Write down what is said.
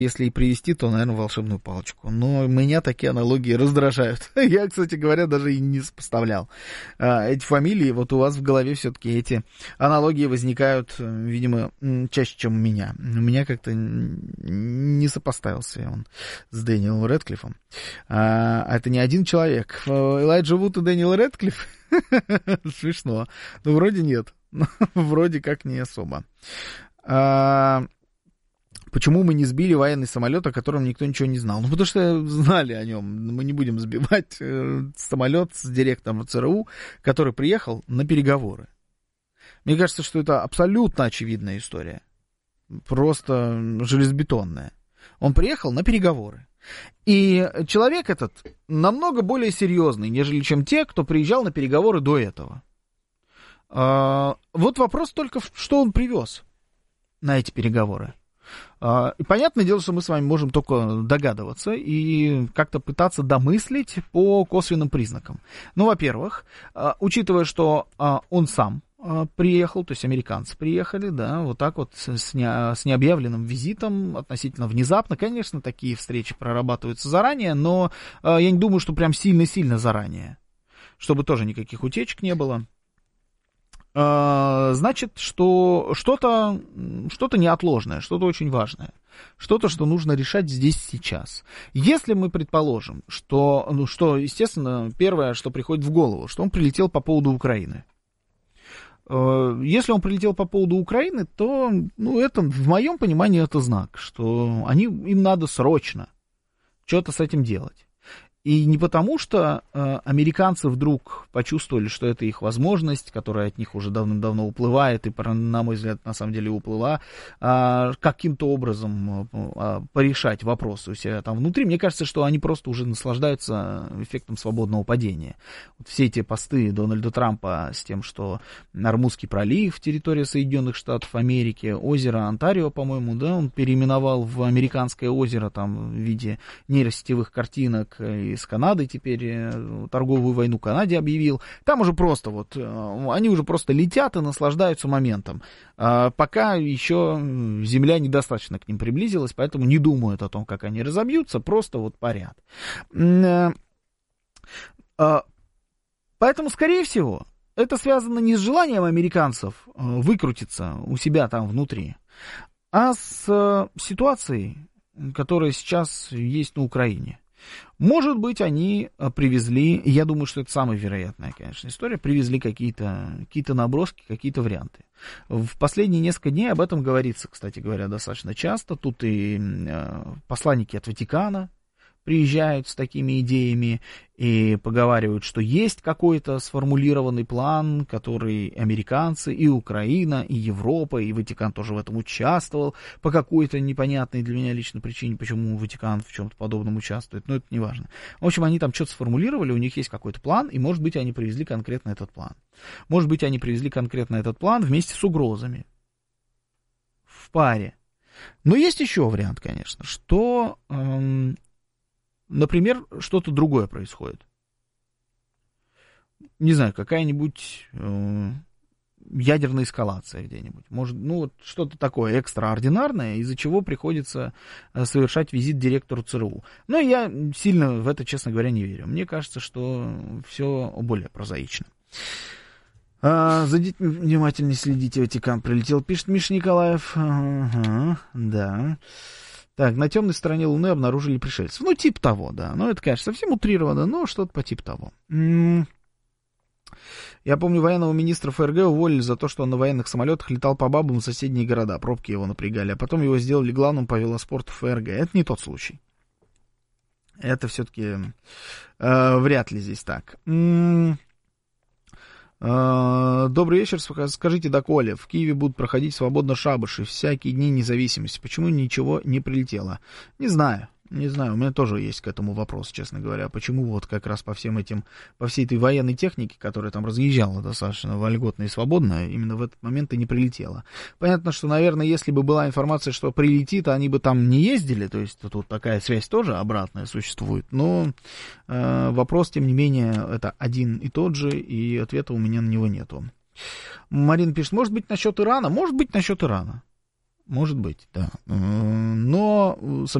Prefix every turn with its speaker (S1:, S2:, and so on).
S1: Если и привести, то, наверное, волшебную палочку. Но меня такие аналогии раздражают. Я, кстати говоря, даже и не сопоставлял эти фамилии. Вот у вас в голове все-таки эти аналогии возникают, видимо, чаще, чем у меня. У меня как-то не сопоставился он с Дэниелом Рэдклиффом. А это не один человек. Элайджа Вуд и Дэниел Рэдклифф? Смешно. Ну, вроде нет. Вроде как не особо. Почему мы не сбили военный самолет, о котором никто ничего не знал? Ну, потому что знали о нем. Мы не будем сбивать самолет с директором ЦРУ, который приехал на переговоры. Мне кажется, что это абсолютно очевидная история. Просто железобетонная. Он приехал на переговоры. И человек этот намного более серьезный, нежели чем те, кто приезжал на переговоры до этого. Вот вопрос только, что он привез на эти переговоры. И понятное дело, что мы с вами можем только догадываться и как-то пытаться домыслить по косвенным признакам. Ну, во-первых, учитывая, что он сам приехал, то есть американцы приехали, да, вот так вот с необъявленным визитом, относительно внезапно. Конечно, такие встречи прорабатываются заранее, но я не думаю, что прям сильно-сильно заранее, чтобы тоже никаких утечек не было. Значит, что что-то неотложное, что-то очень важное, что-то, что нужно решать здесь сейчас. Если мы предположим, что, естественно, первое, что приходит в голову, что он прилетел по поводу Украины. Если он прилетел по поводу Украины, то, это, в моем понимании, это знак, что им надо срочно что-то с этим делать. И не потому, что американцы вдруг почувствовали, что это их возможность, которая от них уже давным-давно уплывает, и, на мой взгляд, на самом деле уплыла, каким-то образом порешать вопросы у себя там внутри. Мне кажется, что они просто уже наслаждаются эффектом свободного падения. Вот все эти посты Дональда Трампа с тем, что Ормузский пролив, территория Соединенных Штатов Америки, озеро Онтарио, по-моему, да, он переименовал в американское озеро там в виде нейросетевых картинок, с Канадой теперь торговую войну Канаде объявил. Там уже просто они уже просто летят и наслаждаются моментом. Пока еще Земля недостаточно к ним приблизилась, поэтому не думают о том, как они разобьются, просто парят. Поэтому, скорее всего, это связано не с желанием американцев выкрутиться у себя там внутри, а с ситуацией, которая сейчас есть на Украине. Может быть, они привезли, я думаю, что это самая вероятная, конечно, история, привезли какие-то наброски, какие-то варианты. В последние несколько дней об этом говорится, кстати говоря, достаточно часто. Тут и посланники от Ватикана приезжают с такими идеями и поговаривают, что есть какой-то сформулированный план, который американцы, и Украина, и Европа, и Ватикан тоже в этом участвовал по какой-то непонятной для меня лично причине, почему Ватикан в чем-то подобном участвует, но это не важно. В общем, они там что-то сформулировали, у них есть какой-то план, и, может быть, они привезли конкретно этот план. Может быть, они привезли конкретно этот план вместе с угрозами в паре. Но есть еще вариант, конечно, что... Например, что-то другое происходит. Не знаю, какая-нибудь ядерная эскалация где-нибудь. Может, что-то такое экстраординарное, из-за чего приходится совершать визит директору ЦРУ. Но я сильно в это, честно говоря, не верю. Мне кажется, что все более прозаично. За детьми внимательно следите, Ватикан прилетел, пишет Миша Николаев. Да. Так, на темной стороне Луны обнаружили пришельцев. Типа того, да. Это, конечно, совсем утрировано, но что-то по типу того. Я помню, военного министра ФРГ уволили за то, что он на военных самолетах летал по бабам в соседние города. Пробки его напрягали. А потом его сделали главным по велоспорту ФРГ. Это не тот случай. Это все-таки вряд ли здесь так. Добрый вечер. Скажите, доколе в Киеве будут проходить свободно шабаши, всякие дни независимости? Почему ничего не прилетело? Не знаю, у меня тоже есть к этому вопрос, честно говоря. Почему как раз по всей этой военной технике, которая там разъезжала достаточно вольготно и свободно, именно в этот момент и не прилетела. Понятно, что, наверное, если бы была информация, что прилетит, они бы там не ездили, то есть тут такая связь тоже обратная существует, но вопрос, тем не менее, это один и тот же, и ответа у меня на него нету. Марина пишет, может быть, насчет Ирана? Может быть, насчет Ирана. Может быть, да. Но